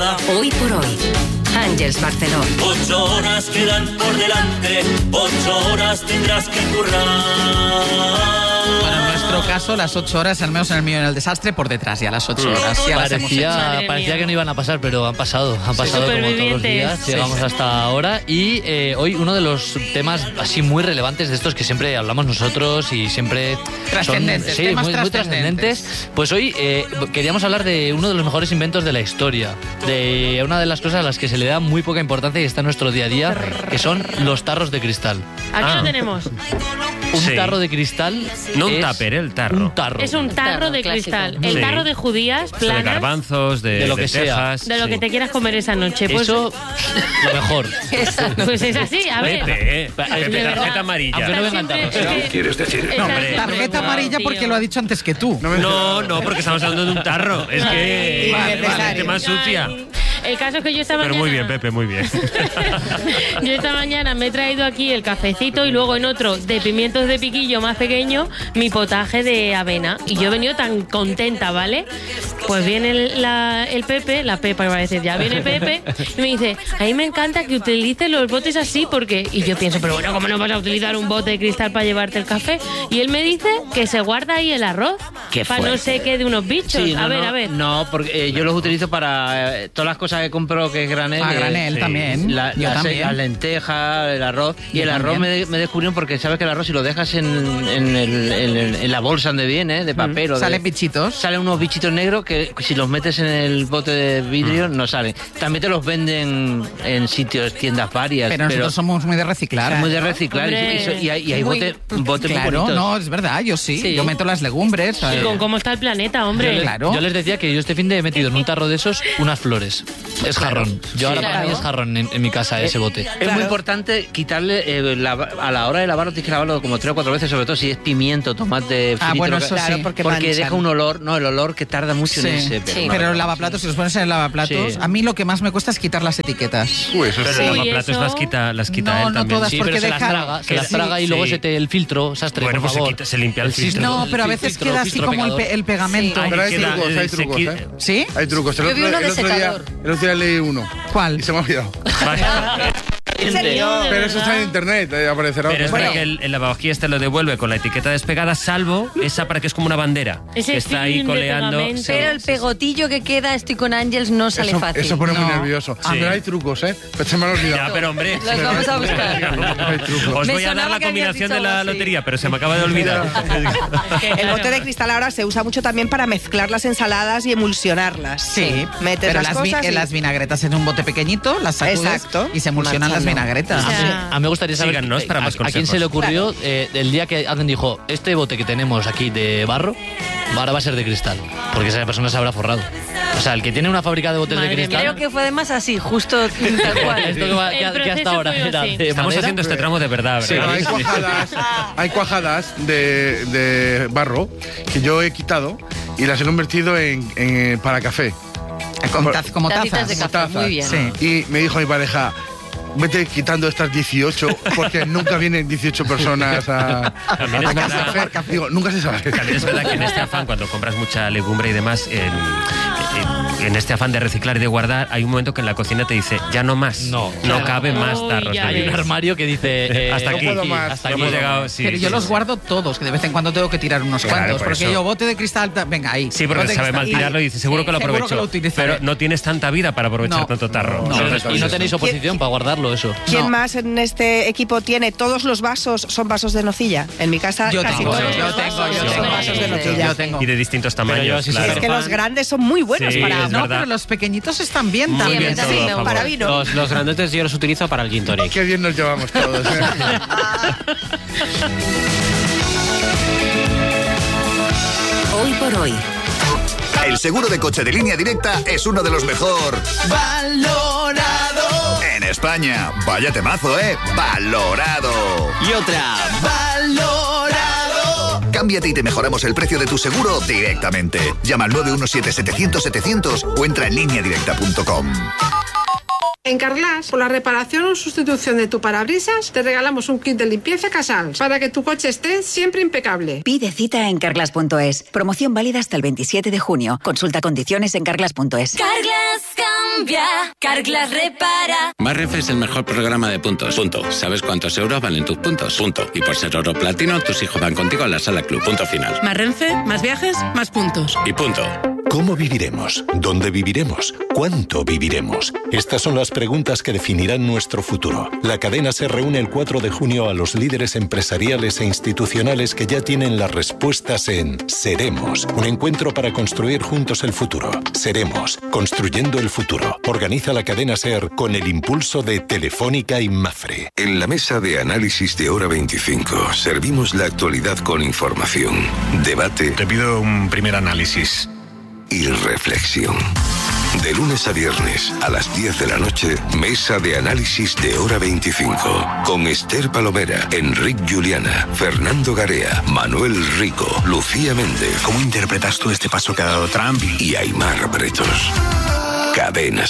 nada. Hoy por hoy, Àngels Barceló. 8 horas quedan por delante, 8 horas tendrás que currar. Bueno, en nuestro caso, las 8 horas, al menos en el mío en el desastre, por detrás ya las 8 horas. Ya las hemos hecho. Parecía que no iban a pasar, pero han pasado como todos los días. Llegamos hasta ahora y hoy uno de los temas así muy relevantes de estos que siempre hablamos nosotros y siempre trascendentes, son muy trascendentes. Pues hoy queríamos hablar de uno de los mejores inventos de la historia, de una de las cosas a las que se le da muy poca importancia y está en nuestro día a día, que son los tarros de cristal. Aquí lo tenemos. Un tarro de cristal. No un tupper, el tarro. Un tarro. Es un tarro de cristal. El tarro de judías, planas. De garbanzos, de lo que sea. De lo que te quieras comer esa noche. Pues, eso, lo mejor. Pues es así, a ver. Pepe, tarjeta amarilla. Aunque no vengan tarros. ¿Quieres decir? No, tarjeta amarilla porque lo ha dicho antes que tú. No, porque estamos hablando de un tarro. Es que gente más sucia. El caso es que yo esta mañana... Pero muy bien, Pepe, muy bien. Yo esta mañana me he traído aquí el cafecito y luego en otro de pimientos de piquillo más pequeño mi potaje de avena. Y yo he venido tan contenta, ¿vale? Pues viene el Pepe, la Pepa iba a decir ya, viene Pepe y me dice, a mí me encanta que utilices los botes así porque... Y yo pienso, pero bueno, ¿cómo no vas a utilizar un bote de cristal para llevarte el café? Y él me dice que se guarda ahí el arroz para no se quede unos bichos. Sí, a ver. No, porque yo los utilizo para todas las cosas que compro que es granel. Granel también. Las lentejas, el arroz. Y el arroz me descubrieron porque sabes que el arroz si lo dejas en la bolsa donde viene, de papel salen bichitos. Salen unos bichitos negros que si los metes en el bote de vidrio no salen. También te los venden en sitios, tiendas varias. Pero nosotros somos muy de reciclar. Muy de reciclar. Y hay botes muy claro, bonitos. No, es verdad, yo sí. Yo meto las legumbres. Y con cómo está el planeta, hombre. Yo les decía que yo este fin de he metido en un tarro de esos unas flores. Es jarrón. Yo ahora para mí es jarrón en mi casa ese bote. Es muy importante quitarle a la hora de lavarlo, tienes que lavarlo como 3 o 4 veces, sobre todo si es pimiento, tomate frito. Bueno, eso claro, sí. porque deja un olor, el olor que tarda mucho en ese. Pero el lavaplatos, si los pones en el lavaplatos, a mí lo que más me cuesta es quitar las etiquetas. Pero el lavaplatos las quita él también. No todas, sí, porque pero se las traga y luego el filtro, sastre, bueno, por favor. Se limpia el filtro. No, pero a veces queda así como el pegamento. Pero hay trucos, ¿eh? ¿Sí? Hay trucos. El otro día leí uno. ¿Cuál? Y se me ha olvidado. Pero eso está en internet, aparecerá. Pero es verdad que el lavavajillas te lo devuelve con la etiqueta despegada, salvo esa para que es como una bandera. Ese que está ahí coleando. Pero el pegotillo que queda, estoy con Àngels, no sale fácil. Eso pone muy nervioso. Pero hay trucos, ¿eh? Pero se me ha olvidado. Ya, pero hombre. Los vamos a buscar. Hay trucos. Os voy a dar la combinación de la lotería, pero se me acaba de olvidar. El bote de cristal ahora se usa mucho también para mezclar las ensaladas y emulsionarlas. Sí, metes pero las cosas las vinagretas en un bote pequeñito, las sacudes y se emulsionan las vinagretas. A mí me gustaría saber a quién se le ocurrió el día que alguien dijo, este bote que tenemos aquí de barro, ahora va a ser de cristal, porque esa persona se habrá forrado. O sea, el que tiene una fábrica de botes de cristal... Creo que fue además así, justo tal cual. Esto que hasta ahora era de Estamos madera. haciendo este tramo de verdad, ¿verdad? Sí, hay cuajadas de barro que yo he quitado y las he convertido en para café. Como Tacitas de café, muy bien. Sí. Y me dijo mi pareja, vete quitando estas 18 porque nunca vienen 18 personas a café. Digo, nunca se sabe. También es verdad que en este afán, cuando compras mucha legumbre y demás, en este afán de reciclar y de guardar, hay un momento que en la cocina te dice, ya no más, no cabe más tarros. Hay un armario que dice, hasta aquí, no puedo más. hasta aquí hemos llegado. Sí, pero yo los guardo todos, que de vez en cuando tengo que tirar unos cuantos, porque yo bote de cristal, venga ahí. Sí, porque sabe mal tirarlo y dice, seguro que lo aprovecho. Pero no tienes tanta vida para aprovechar tanto tarro. Y no tenéis oposición para guardarlo, eso. ¿Quién más en este equipo tiene todos los vasos? ¿Son vasos de nocilla? En mi casa casi todos los vasos son vasos de nocilla. Y de distintos tamaños. Es que los grandes son muy buenos para... No, pero los pequeñitos están bien también. Para vino. Los grandotes yo los utilizo para el gin tonic. Qué bien nos llevamos todos. Hoy por hoy. El seguro de coche de Línea Directa es uno de los mejor valorado en España. Vaya temazo, valorado. Y otra, valorado. Cámbiate y te mejoramos el precio de tu seguro directamente. Llama al 917-700-700 o entra en lineadirecta.com. En Carglass, por la reparación o sustitución de tu parabrisas, te regalamos un kit de limpieza Casals para que tu coche esté siempre impecable. Pide cita en Carglass.es. Promoción válida hasta el 27 de junio. Consulta condiciones en Carglass.es. Carglass cambia. propia. Carglass repara. Más Renfe es el mejor programa de puntos. Punto. ¿Sabes cuántos euros valen tus puntos? Punto. Y por ser oro platino, tus hijos van contigo a la sala club. Punto final. Más Renfe, más viajes, más puntos. Y punto. ¿Cómo viviremos? ¿Dónde viviremos? ¿Cuánto viviremos? Estas son las preguntas que definirán nuestro futuro. La cadena se reúne el 4 de junio a los líderes empresariales e institucionales que ya tienen las respuestas en Seremos, un encuentro para construir juntos el futuro. Seremos, construyendo el futuro. Organiza la cadena SER con el impulso de Telefónica y Mafre. En la mesa de análisis de Hora 25 servimos la actualidad con información, debate. Te pido un primer análisis. Y reflexión. De lunes a viernes a las 10 de la noche, mesa de análisis de Hora 25. Con Esther Palomera, Enric Juliana, Fernando Garea, Manuel Rico, Lucía Méndez. ¿Cómo interpretas tú este paso que ha dado Trump? Y Aimar Bretos. Cadena